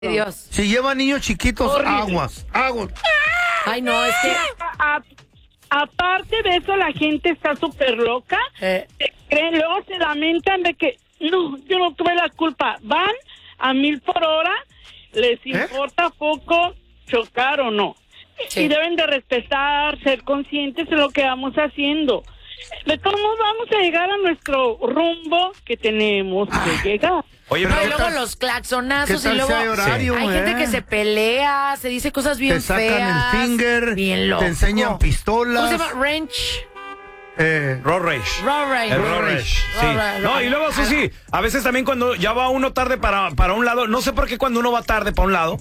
Dios. Si lleva niños chiquitos, Horrible. aguas. Ay, no, es que... Aparte de eso, la gente está súper loca. Creen, luego se lamentan de que, no, yo no tuve la culpa. Van a 1000 por hora, les importa poco chocar o no. Sí. Y deben de respetar, ser conscientes de lo que vamos haciendo. De todos modos, vamos a llegar a nuestro rumbo que tenemos que llegar. Oye, No, pero y luego los claxonazos ¿Qué tal y luego si hay horario, hay gente que se pelea, se dice cosas bien te sacan feas. el finger, bien loco. te enseñan pistolas. ¿Cómo se llama? Wrench. Road rage. Road rage. El road rage, sí. No, y luego sí. A veces también cuando ya va uno tarde para un lado, no sé por qué cuando uno va tarde para un lado,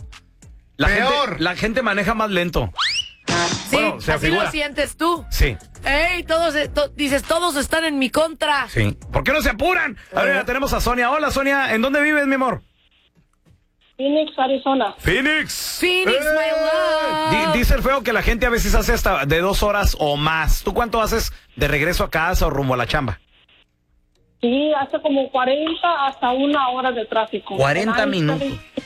la gente maneja más lento. Sí, Bueno, se así afigura. lo sientes tú. Sí. Ey, dices, todos están en mi contra. Sí. ¿Por qué no se apuran? A ver, tenemos a Sonia. Hola, Sonia. ¿En dónde vives, mi amor? Phoenix, Arizona. Phoenix. Phoenix, my love. Dice el feo que la gente a veces hace hasta de 2 horas o más. ¿Tú cuánto haces de regreso a casa o rumbo a la chamba? Sí, hace como 40 hasta 1 hora de tráfico. 40 minutos.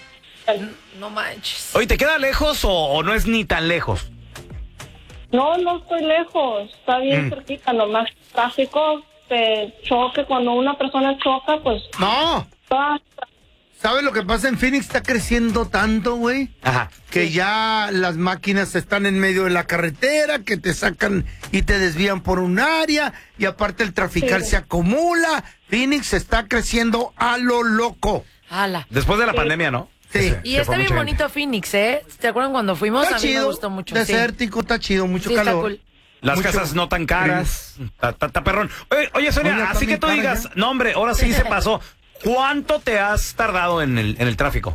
No manches. Oye, ¿te queda lejos o no es ni tan lejos? No, no estoy lejos, está bien cerquita, nomás tráfico, choque, cuando una persona choca, pues... No, ¿sabes lo que pasa en Phoenix? Está creciendo tanto, güey, Ajá. que ya las máquinas están en medio de la carretera, que te sacan y te desvían por un área, y aparte el trafical se acumula. Phoenix está creciendo a lo loco. Ala. Después de la pandemia, ¿no? Sí. Y está bien bonito Phoenix, ¿eh? ¿Te acuerdan cuando fuimos? Está A mí me chido, gustó mucho. desértico, está chido, mucho Sí, está calor. cool. Las Mucho casas no tan caras. Está perrón. Oye, Sonia, Oye, así que tú también digas, cara, no, hombre, ahora sí se pasó. ¿Cuánto te has tardado en el tráfico?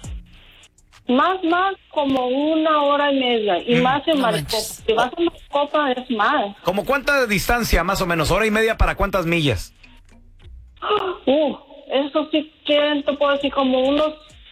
Más como 1 hora y media, y más en no Maricopa. manches. Si vas a Maricopa es más. ¿Cómo cuánta distancia, más o menos? ¿Hora y media para cuántas millas? Eso sí que te puedo decir como unos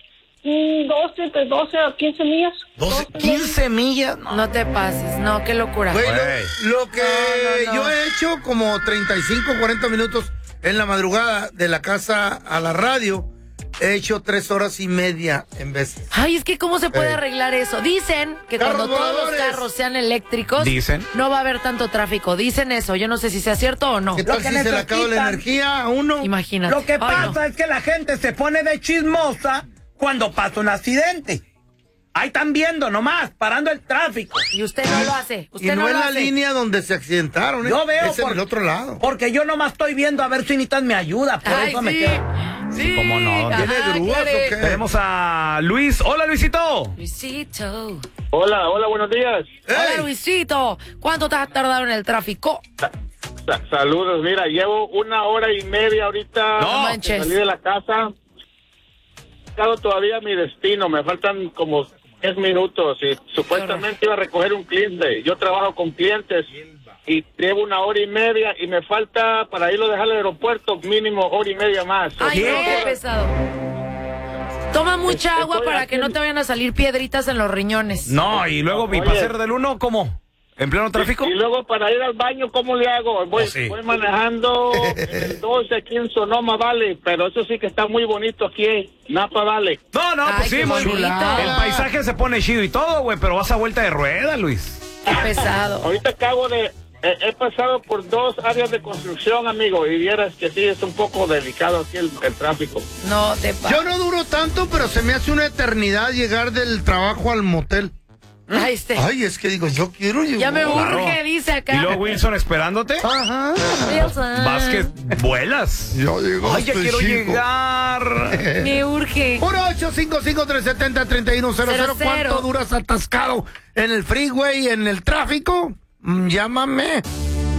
12 a 15 millas. 15 millas. No te pases, no, qué locura. Güey, Güey. lo que No. yo he hecho como 35, 40 minutos en la madrugada de la casa a la radio, he hecho 3 horas y media en veces. Ay, es que ¿cómo se puede arreglar eso? Dicen que Carros cuando todos los voladores. carros sean eléctricos, Dicen. no va a haber tanto tráfico. Dicen eso, yo no sé si sea cierto o no. ¿Qué tal Lo que si se le acaba la necesitan. energía a uno? Imagínate. Lo que Ay, pasa no. es que la gente se pone de chismosa cuando pasa un accidente. Ahí están viendo nomás, parando el tráfico. Y usted no lo hace. Y Usted no no en lo la hace. línea donde se accidentaron, ¿eh? Yo veo es en el otro lado. Porque yo nomás estoy viendo a ver si Nitas me ayuda. Por Ay, eso me sí. quedo. Sí. ¿Cómo no? Ajá, ¿Tiene grúas quiere. o qué? Tenemos a Luis. Hola, Luisito. Luisito. Hola, buenos días. Hola, ¡Ey! Luisito. ¿Cuánto te has tardado en el tráfico? Saludos, mira, llevo 1 hora y media ahorita. No manches. Salí de la casa. No he llegado todavía a mi destino, me faltan como 10 minutos y supuestamente iba a recoger un cliente. Yo trabajo con clientes y llevo 1 hora y media y me falta para irlo a dejar al aeropuerto mínimo 1 hora y media más. Ay, no, qué pesado. Toma mucha agua Estoy para aquí. que no te vayan a salir piedritas en los riñones. No, y luego, ¿y Oye. para ser del 1, cómo? ¿En pleno tráfico? Y luego para ir al baño, ¿cómo le hago? Voy, Oh, sí. voy manejando el 12 aquí en Sonoma Valley, pero eso sí que está muy bonito aquí en Napa Valley. No, Ay, pues sí, qué muy bonito. El paisaje se pone chido y todo, güey, pero vas a vuelta de rueda, Luis. Qué pesado. Ahorita acabo de... he pasado por 2 áreas de construcción, amigo, y vieras que sí, es un poco delicado aquí el tráfico. No te pases. Yo no duro tanto, pero se me hace una eternidad llegar del trabajo al motel. Ay, Ay, es que digo, yo quiero llegar. ya me Claro. urge, dice acá. Y luego Wilson esperándote. Ajá. Wilson. Vas que vuelas. Yo llego. Ay, ya quiero llegar. Me urge. 1-855-370-3100. ¿Cuánto duras atascado en el freeway, en el tráfico? Llámame.